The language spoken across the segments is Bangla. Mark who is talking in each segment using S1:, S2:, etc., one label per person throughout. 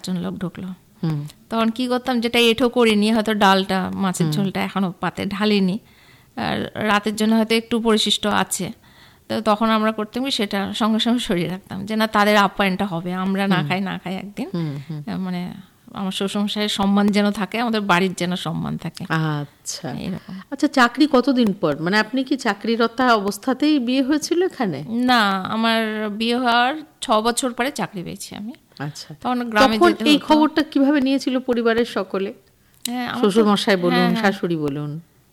S1: 4জন লোক ঢুকলো। তখন কি করতাম, যেটা এঁঠো করিনি, হয়তো ডালটা মাছের ঝোলটা এখনো পাতে ঢালিনি, আর রাতের জন্য হয়তো একটু পরিশিষ্ট আছে, তো তখন আমরা করতাম কি সেটা সঙ্গে সঙ্গে সরিয়ে রাখতাম, যে না তাদের আপ্যায়নটা হবে, আমরা না খাই একদিন, মানে আমার শ্বশুরমশাইয়ের সম্মান যেন থাকে, আমাদের বাড়ির যেন সম্মান থাকে।
S2: আচ্ছা আচ্ছা, চাকরি কতদিন পর, মানে আপনি কি চাকরিরত অবস্থাতেই বিয়ে হয়েছিল এখানে?
S1: না, আমার বিয়ে হওয়ার 6 বছর পরে চাকরি পেয়েছি আমি।
S2: আচ্ছা,
S1: তখন গ্রামে যেতে হতো।
S2: এই খবরটা কিভাবে নিয়েছিল পরিবারের সকলে? শ্বশুর মশাই বলুন, শাশুড়ি বলুন,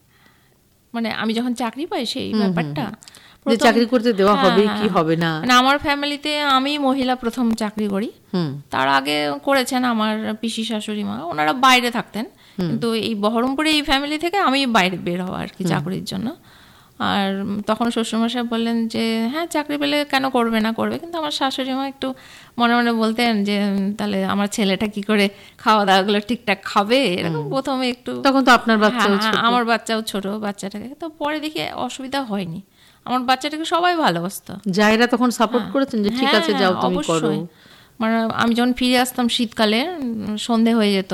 S1: মানে আমি যখন চাকরি পাই সেই ব্যাপারটা,
S2: যে চাকরি করতে দেওয়া হবে কি হবে না,
S1: মানে আমার ফ্যামিলিতে আমি মহিলা প্রথম চাকরি করি। তার আগে করেছেন আমার পিসি শাশুড়ি মা, ওনারা বাইরে থাকতেন, কিন্তু এই বহরমপুরে এই ফ্যামিলি থেকে আমি বাইরে বের হওয়া আর কি চাকরির জন্য। আর তখন শ্বশুরমশাই বললেন যে হ্যাঁ চাকরি পেলে কেন করবে না, করবে, কিন্তু আমার শাশুড়ি মা একটু মনে মনে বলতেন যে তাহলে আমার ছেলেটা কি করে খাওয়া দাওয়াগুলো ঠিকঠাক খাবে, এরকম প্রথমে একটু।
S2: তখন তো আপনার বাচ্চা,
S1: আমার বাচ্চাও ছোট, বাচ্চাটাকে তো পরে দেখি অসুবিধা হয়নি, আমার বাচ্চাটাকে সবাই ভালোবাসতো,
S2: যায়েরা তখন সাপোর্ট করেছেন যে ঠিক আছে যাও তুমি করো।
S1: মানে আমি যখন ফিরে আসতাম শীতকালে, সন্ধে হয়ে যেত,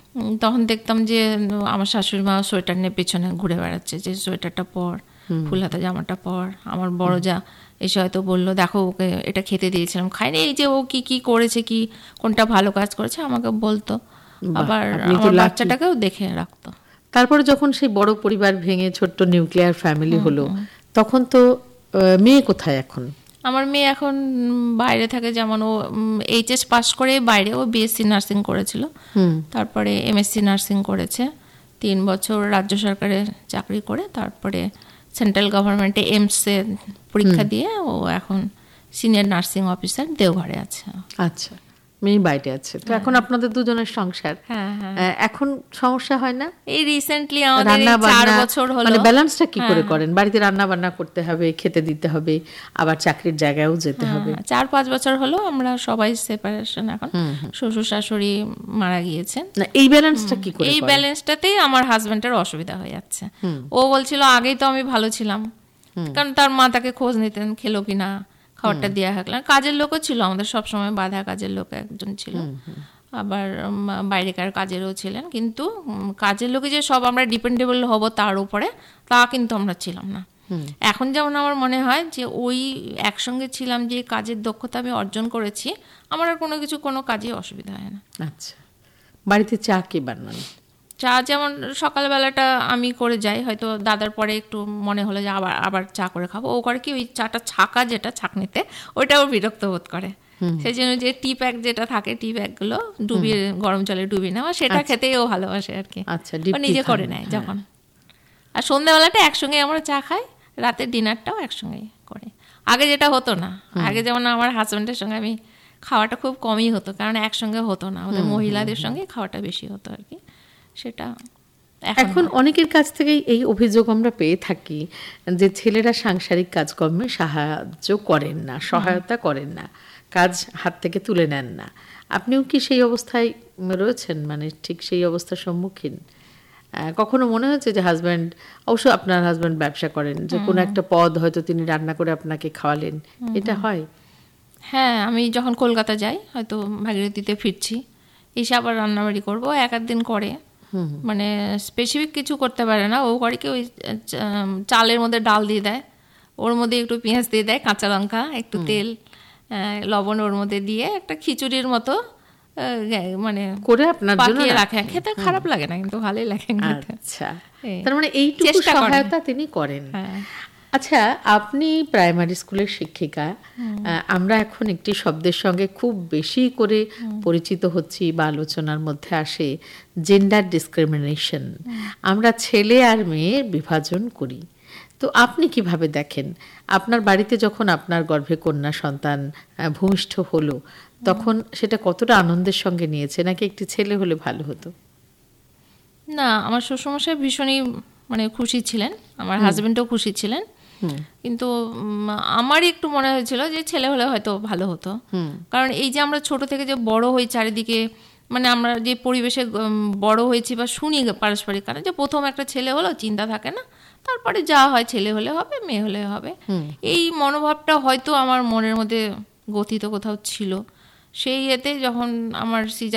S1: তখন দেখতাম যে আমার শাশুড়ি মা সোয়েটার নিয়ে পেছনে ঘুরে বেড়াচ্ছে, যে সোয়েটারটা পর, ফুল হাতা জামাটা পর। আমার বড় যা এসে হয়তো বললো দেখো ওকে এটা খেতে দিয়েছিলাম, খাইনি, এই যে ও কি কি করেছে, কি কোনটা ভালো কাজ করেছে আমাকে বলতো, আবার আমার বাচ্চাটাকেও দেখে রাখতো।
S2: তারপরে যখন সেই বড় পরিবার ভেঙে ছোট্ট নিউক্লিয়ার ফ্যামিলি হলো, তখন তো মেয়ে কোথায় এখন?
S1: আমার মেয়ে এখন বাইরে থাকে, যেমন ও এইচএস পাস করে বাইরে, ও বিএসসি নার্সিং করেছিল, তারপরে এমএসসি নার্সিং করেছে, 3 বছর রাজ্য সরকারের চাকরি করে তারপরে সেন্ট্রাল গভর্নমেন্টে এইমসে পরীক্ষা দিয়ে ও এখন সিনিয়র নার্সিং অফিসার দেওঘরে আছে।
S2: আচ্ছা, মেয়ে বাইরে আছে, তো এখন আপনাদের দুজনের সংসার, এখন সমস্যা হয় না?
S1: এই রিসেন্টলি আমাদের 4 বছর হলো।
S2: মানে ব্যালেন্সটা কি করে করেন? বাড়িতে রান্না বান্না করতে হবে, খেতে দিতে হবে, আবার চাকরির জায়গায়ও যেতে হবে।
S1: 4-5 বছর হলো আমরা সবাই সেপারেশন এখন, শ্বশুর শাশুড়ি মারা গিয়েছেন।
S2: না, এই ব্যালেন্সটা কি করে?
S1: এই ব্যালেন্সটাতেই আমার হাজবেন্ডের অসুবিধা হয়ে যাচ্ছে। ও বলছিল আগেই তো আমি ভালো ছিলাম, কারণ তার মা তাকে খোঁজ নিতেন খেলো কিনা, খাবারটা দেওয়া থাকলে, কাজের লোকও ছিল আমাদের সবসময়, বাধা কাজের লোক একজন ছিল, আবার বাইরেকার কাজেরও ছিলেন, কিন্তু কাজের লোকে যে সব আমরা ডিপেন্ডেবল হব তার উপরে, তা কিন্তু আমরা ছিলাম না। এখন যেমন আমার মনে হয় যে ওই একসঙ্গে ছিলাম, যে কাজের দক্ষতা আমি অর্জন করেছি, আমার আর কোনো কাজে অসুবিধা হয় না।
S2: আচ্ছা, বাড়িতে চা কে বানান?
S1: চা যেমন সকালবেলাটা আমি করে যাই, হয়তো দাদার পরে একটু মনে হলো যে আবার চা করে খাবো, ও করে কি ওই চাটা ছাকা, যেটা ছাঁকনিতে, ওইটাও বিরক্ত বোধ করে, সেই জন্য যে টি প্যাক যেটা থাকে, টি প্যাকগুলো ডুবিয়ে গরম জলে ডুবিয়ে নেওয়া, সেটা খেতেই ও ভালোবাসে আর কি।
S2: আচ্ছা,
S1: নিজে করে নেয় যখন। আর সন্ধ্যাবেলাটা একসঙ্গে আমরা চা খাই, রাতের ডিনারটাও একসঙ্গে করে। আগে যেটা হতো না, আগে যেমন আমার হাজব্যান্ডের সঙ্গে আমি খাওয়াটা খুব কমই হতো, কারণ একসঙ্গে হতো না, আমাদের মহিলাদের সঙ্গে খাওয়াটা বেশি হতো আর কি। সেটা
S2: এখন অনেকের কাছ থেকে এই অভিযোগ আমরা পেয়ে থাকি যে ছেলেরা সাংসারিক কাজকর্মে সাহায্য করেন না, সহায়তা করেন না, কাজ হাত থেকে তুলে নেন না। আপনিও কি সেই অবস্থায় রয়েছেন, মানে ঠিক সেই অবস্থার সম্মুখীন? কখনো মনে হয়েছে যে হাজব্যান্ড, অবশ্য আপনার হাজব্যান্ড ব্যবসা করেন, যে কোনো একটা পদ হয়তো তিনি রান্না করে আপনাকে খাওয়ালেন, এটা হয়?
S1: হ্যাঁ, আমি যখন কলকাতা যাই, হয়তো ভাগীরথীতে ফিরছি, এসে আবার রান্নাবাড়ি করবো, এক দিন করে, মানে স্পেসিফিক কিছু করতে পারে না, ও করে কি ওই চালের মধ্যে ডাল দিয়ে দেয়, ওর মধ্যে একটু পেঁয়াজ দিয়ে দেয়, কাঁচা লঙ্কা, একটু তেল, লবণ ওর মধ্যে দিয়ে একটা খিচুড়ির মতো মানে
S2: করে আপনার জন্য
S1: রাখে, খেতে খারাপ লাগে না, কিন্তু ভালোই লাগে।
S2: আচ্ছা, তার মানে এইটুকু সহায়তা তিনি করেন। আচ্ছা, আপনি প্রাইমারি স্কুলের শিক্ষিকা, আমরা এখন একটি শব্দের সঙ্গে খুব বেশি করে পরিচিত হচ্ছি বা আলোচনার মধ্যে আসে, জেন্ডার ডিসক্রিমিনেশন। আমরা ছেলে আর মেয়ের বিভাজন করি, তো আপনি কিভাবে দেখেন? আপনার বাড়িতে যখন আপনার গর্ভে কন্যা সন্তান ভূমিষ্ঠ হলো, তখন সেটা কতটা আনন্দের সঙ্গে নিয়েছে, নাকি একটি ছেলে হলে ভালো হতো?
S1: না, আমার শ্বশুরমশাই ভীষণই মানে খুশি ছিলেন, আমার হাজবেন্ডও খুশি ছিলেন, কিন্তু আমারই একটু মনে হয়েছিল যে ছেলে হলে হয়তো ভালো হতো, কারণ এই যে আমরা ছোট থেকে যে বড় হই চারিদিকে, মানে আমরা যে পরিবেশে বড় হয়েছি বা শুনি পারস্পরিক কারণে, যে প্রথম একটা ছেলে হলো চিন্তা থাকে না, তারপরে যা হয় ছেলে হলে হবে, মেয়ে হলে হবে, এই মনোভাবটা হয়তো আমার মনের মধ্যে গথিত কোথাও ছিল। সেই এতে যখন আমার সিজার